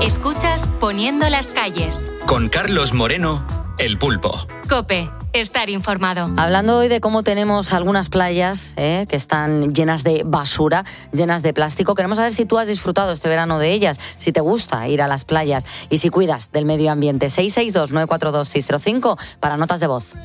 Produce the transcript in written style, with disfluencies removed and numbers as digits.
Escuchas Poniendo las calles. Con Carlos Moreno, El Pulpo. COPE. Estar informado. Hablando hoy de cómo tenemos algunas playas que están llenas de basura, llenas de plástico, queremos saber si tú has disfrutado este verano de ellas, si te gusta ir a las playas y si cuidas del medio ambiente. 662-942-605 para notas de voz.